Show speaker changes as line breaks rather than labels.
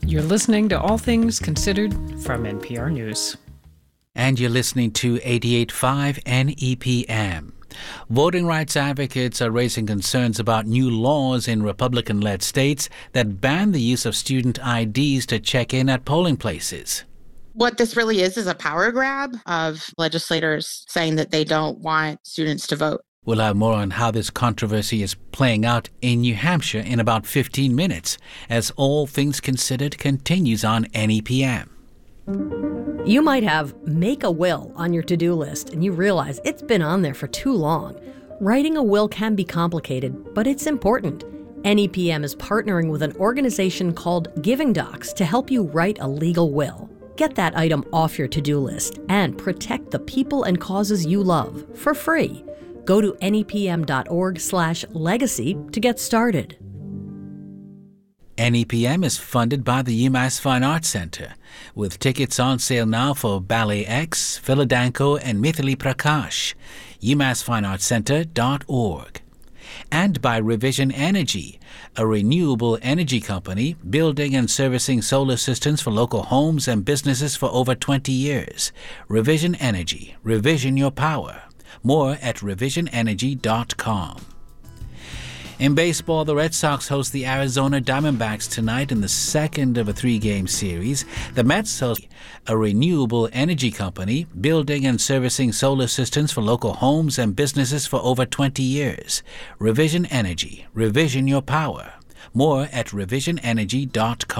You're listening to All Things Considered from NPR News.
And you're listening to 88.5 NEPM. Voting rights advocates are raising concerns about new laws in Republican-led states that ban the use of student IDs to check in at polling places.
What this really is a power grab of legislators saying that they don't want students to vote.
We'll have more on how this controversy is playing out in New Hampshire in about 15 minutes, as All Things Considered continues on NEPM.
You might have make a will on your to-do list and you realize it's been on there for too long. Writing a will can be complicated, but it's important. NEPM is partnering with an organization called Giving Docs to help you write a legal will. Get that item off your to-do list and protect the people and causes you love for free. Go to nepm.org/legacy to get started.
NEPM is funded by the UMass Fine Arts Center, with tickets on sale now for Ballet X, Philadanko, and Mithili Prakash. UMassFineArtsCenter.org. And by Revision Energy, a renewable energy company building and servicing solar systems for local homes and businesses for over 20 years. Revision Energy. Revision your power. More at revisionenergy.com. In baseball, the Red Sox host the Arizona Diamondbacks tonight in the second of a three-game series. The Mets host a renewable energy company building and servicing solar systems for local homes and businesses for over 20 years. Revision Energy. Revision your power. More at revisionenergy.com.